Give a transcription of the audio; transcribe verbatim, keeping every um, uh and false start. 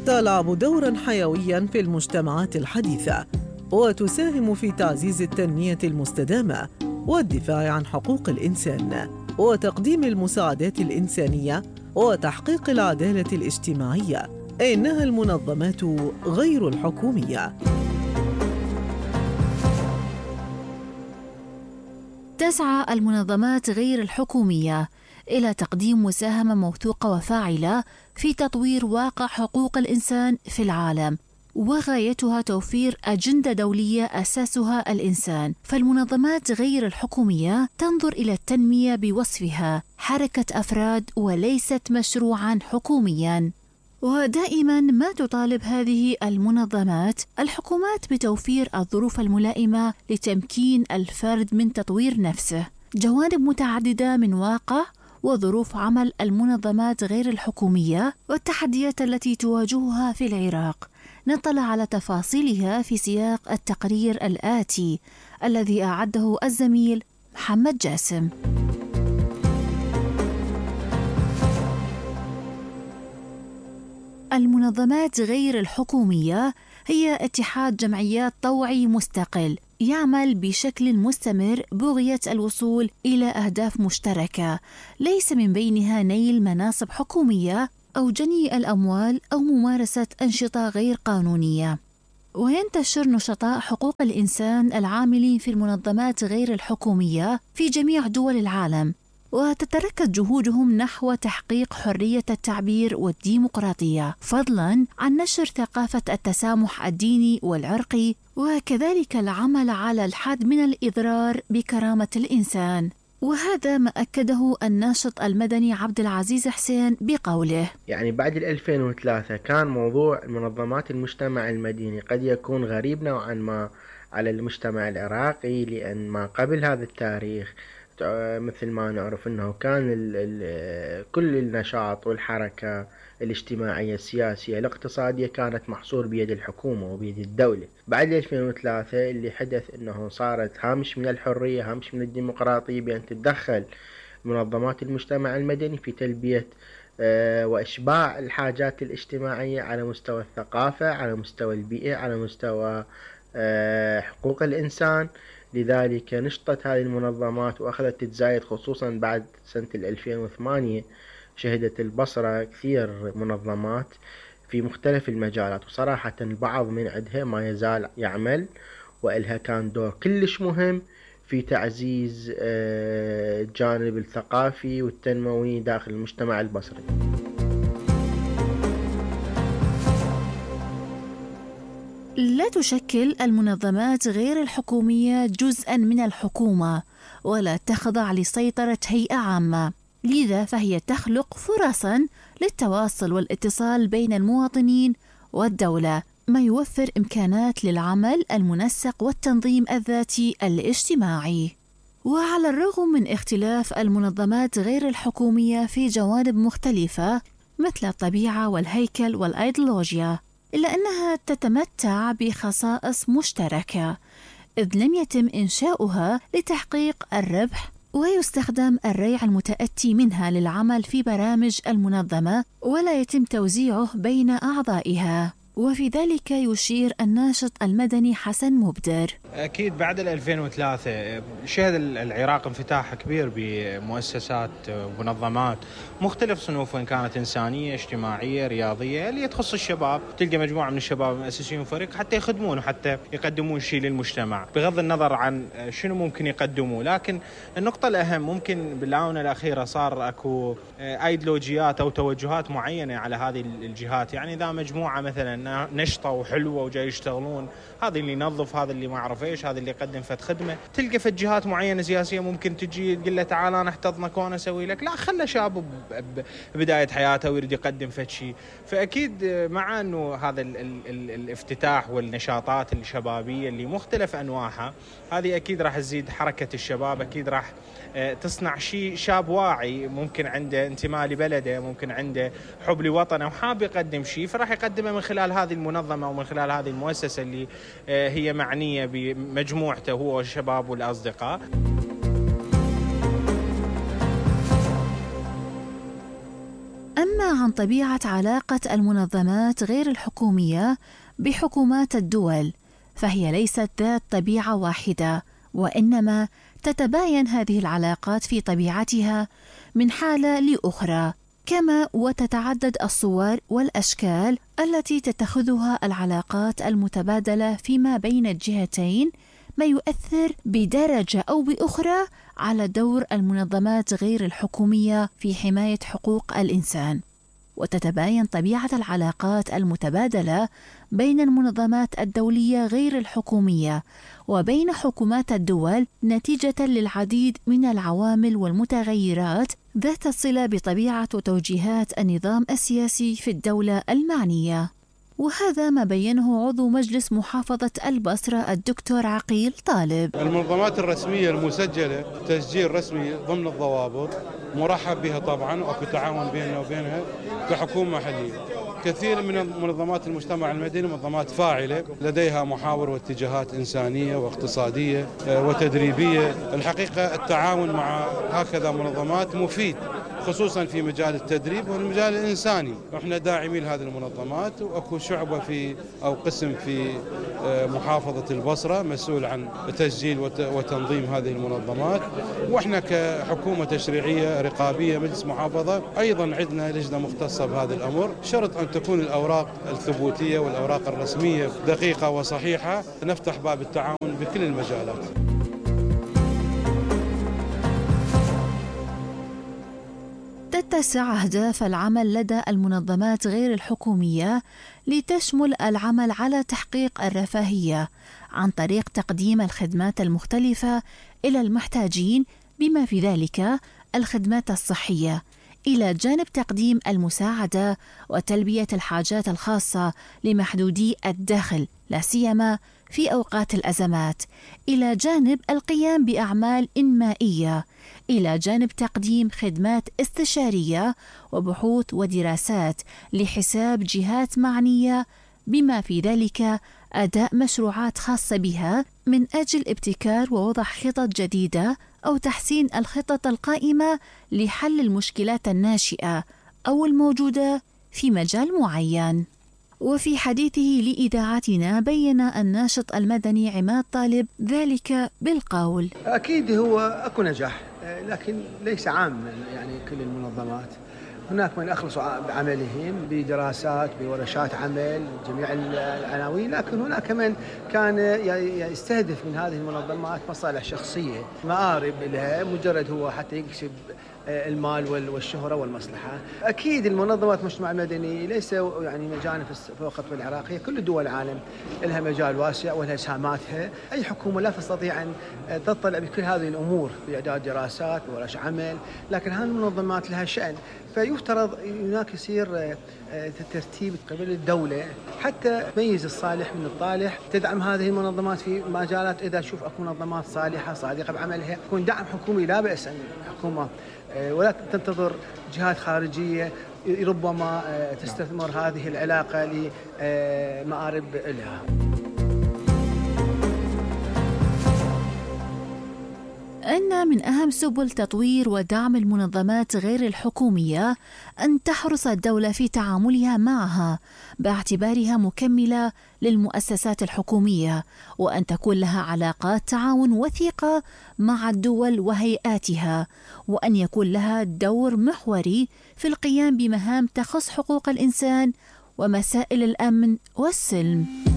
تلعب دورا حيويا في المجتمعات الحديثة، وتساهم في تعزيز التنمية المستدامة والدفاع عن حقوق الإنسان وتقديم المساعدات الإنسانية وتحقيق العدالة الاجتماعية. إنها المنظمات غير الحكومية. تسعى المنظمات غير الحكومية إلى تقديم مساهمة موثوقة وفاعلة في تطوير واقع حقوق الإنسان في العالم، وغايتها توفير أجندة دولية أساسها الإنسان. فالمنظمات غير الحكومية تنظر إلى التنمية بوصفها حركة أفراد وليست مشروعاً حكومياً. ودائماً ما تطالب هذه المنظمات الحكومات بتوفير الظروف الملائمة لتمكين الفرد من تطوير نفسه. جوانب متعددة من واقع وظروف عمل المنظمات غير الحكومية والتحديات التي تواجهها في العراق نطلع على تفاصيلها في سياق التقرير الآتي الذي أعده الزميل محمد جاسم. المنظمات غير الحكومية هي اتحاد جمعيات طوعي مستقل يعمل بشكل مستمر بغية الوصول إلى أهداف مشتركة، ليس من بينها نيل مناصب حكومية أو جني الأموال أو ممارسة أنشطة غير قانونية. وينتشر نشطاء حقوق الإنسان العاملين في المنظمات غير الحكومية في جميع دول العالم، وتتركز جهودهم نحو تحقيق حرية التعبير والديمقراطية، فضلاً عن نشر ثقافة التسامح الديني والعرقي، وكذلك العمل على الحد من الإضرار بكرامة الإنسان. وهذا ما أكده الناشط المدني عبد العزيز حسين بقوله: يعني بعد ألفين وثلاثة كان موضوع منظمات المجتمع المدني قد يكون غريب نوعا ما على المجتمع العراقي، لأن ما قبل هذا التاريخ مثل ما نعرف أنه كان ال ال كل النشاط والحركة الاجتماعية السياسية الاقتصادية كانت محصور بيد الحكومة وبيد الدولة. بعد ألفين وثلاثة اللي حدث أنه صارت هامش من الحرية، هامش من الديمقراطية، بأن تتدخل منظمات المجتمع المدني في تلبية أه وإشباع الحاجات الاجتماعية على مستوى الثقافة، على مستوى البيئة، على مستوى أه حقوق الإنسان. لذلك نشطت هذه المنظمات وأخذت تتزايد، خصوصا بعد سنة ألفين وثمانية شهدت البصرة كثير منظمات في مختلف المجالات، وصراحة البعض من عندها ما يزال يعمل وإلها كان دور كلش مهم في تعزيز الجانب الثقافي والتنموي داخل المجتمع البصري. لا تشكل المنظمات غير الحكومية جزءاً من الحكومة ولا تخضع لسيطرة هيئة عامة، لذا فهي تخلق فرصاً للتواصل والاتصال بين المواطنين والدولة، ما يوفر إمكانات للعمل المنسق والتنظيم الذاتي الاجتماعي. وعلى الرغم من اختلاف المنظمات غير الحكومية في جوانب مختلفة مثل الطبيعة والهيكل والأيديولوجيا، إلا أنها تتمتع بخصائص مشتركة، إذ لم يتم إنشاؤها لتحقيق الربح، ويستخدم الريع المتأتي منها للعمل في برامج المنظمة ولا يتم توزيعه بين أعضائها. وفي ذلك يشير الناشط المدني حسن مبدر: أكيد بعد ألفين وثلاثة شهد العراق انفتاح كبير بمؤسسات ومنظمات مختلف صنوف، إن كانت إنسانية، اجتماعية، رياضية، اللي تخص الشباب. تلقى مجموعة من الشباب مؤسسين فريق حتى يخدمون وحتى يقدمون شيء للمجتمع بغض النظر عن شنو ممكن يقدموا. لكن النقطة الأهم ممكن بالآونة الأخيرة صار أكو أيديولوجيات أو توجهات معينة على هذه الجهات. يعني إذا مجموعة مثلا نشطة وحلوة وجاي يشتغلون، هذا اللي ينظف، هذا اللي ما أعرف إيش، هذا اللي يقدم فت خدمة، تلقى في جهات معينة سياسية ممكن تجي تقول له تعال أنا أحتضنك وأنا أسوي لك. لا، خلى شاب ببداية حياته ويريد يقدم فت شيء. فأكيد مع أنه هذا ال ال ال الافتتاح والنشاطات الشبابية اللي مختلف أنواعها، هذه أكيد راح تزيد حركة الشباب، أكيد راح تصنع شيء شاب واعي ممكن عنده انتماء لبلده، ممكن عنده حب لوطنه وحاب يقدم شيء، فراح يقدمه من خلال هذه المنظمة ومن خلال هذه المؤسسة اللي هي معنية بمجموعته هو والشباب والأصدقاء. أما أما عن طبيعة علاقة المنظمات غير الحكومية بحكومات الدول، فهي ليست ذات طبيعة واحدة، وإنما تتباين هذه العلاقات في طبيعتها من حالة لأخرى، كما وتتعدد الصور والأشكال التي تتخذها العلاقات المتبادلة فيما بين الجهتين، ما يؤثر بدرجة أو بأخرى على دور المنظمات غير الحكومية في حماية حقوق الإنسان. وتتباين طبيعة العلاقات المتبادلة بين المنظمات الدولية غير الحكومية وبين حكومات الدول نتيجة للعديد من العوامل والمتغيرات ذات الصلة بطبيعة وتوجيهات النظام السياسي في الدولة المعنية. وهذا ما بينه عضو مجلس محافظة البصرة الدكتور عقيل طالب. المنظمات الرسمية المسجلة تسجيل رسمي ضمن الضوابط مرحب بها طبعا، وأكو تعاون بيننا وبينها كحكومة محلية. كثير من منظمات المجتمع المدني منظمات فاعلة لديها محاور واتجاهات إنسانية واقتصادية وتدريبية. الحقيقة التعاون مع هكذا منظمات مفيد، خصوصا في مجال التدريب والمجال الإنساني. احنا داعمين هذه المنظمات، واكو شعبة في أو قسم في محافظة البصرة مسؤول عن تسجيل وتنظيم هذه المنظمات. واحنا كحكومة تشريعية رقابية مجلس محافظة أيضا عندنا لجنة مختصة بهذا الأمر. شرط أن تكون الأوراق الثبوتية والأوراق الرسمية دقيقة وصحيحة. نفتح باب التعاون بكل المجالات. تتسع أهداف العمل لدى المنظمات غير الحكومية لتشمل العمل على تحقيق الرفاهية عن طريق تقديم الخدمات المختلفة إلى المحتاجين، بما في ذلك الخدمات الصحية، إلى جانب تقديم المساعدة وتلبية الحاجات الخاصة لمحدودي الدخل، لا سيما في أوقات الأزمات، إلى جانب القيام بأعمال إنمائية، إلى جانب تقديم خدمات استشارية وبحوث ودراسات لحساب جهات معنية، بما في ذلك أداء مشروعات خاصة بها من أجل ابتكار ووضع خطط جديدة أو تحسين الخطط القائمة لحل المشكلات الناشئة أو الموجودة في مجال معين. وفي حديثه لإذاعتنا بين الناشط المدني عماد طالب ذلك بالقول: أكيد هو أكو نجاح، لكن ليس عاما، يعني كل المنظمات هناك من أخلصوا بعملهم بدراسات بورشات عمل جميع العناوين، لكن هناك من كان يستهدف من هذه المنظمات مصالح شخصية مآرب لها، مجرد هو حتى يكسب المال والشهرة والمصلحة. أكيد المنظمات المجتمع المدني ليس يعني مجال فقط في العراق، هي كل دول العالم لها مجال واسع ولها سهاماتها. أي حكومة لا تستطيع أن تطلع بكل هذه الأمور بإعداد دراسات وورش عمل، لكن هذه المنظمات لها شأن، فيفترض هناك يصير ترتيب قبل الدولة حتى تميز الصالح من الطالح، تدعم هذه المنظمات في مجالات. إذا شوف أكو منظمات صالحة صادقة بعملها يكون دعم حكومي، لا بأس أن الحكومة ولا تنتظر جهات خارجية ربما تستثمر هذه العلاقة لمآرب لها. أن من أهم سبل تطوير ودعم المنظمات غير الحكومية أن تحرص الدولة في تعاملها معها باعتبارها مكملة للمؤسسات الحكومية، وأن تكون لها علاقات تعاون وثيقة مع الدول وهيئاتها، وأن يكون لها دور محوري في القيام بمهام تخص حقوق الإنسان ومسائل الأمن والسلم.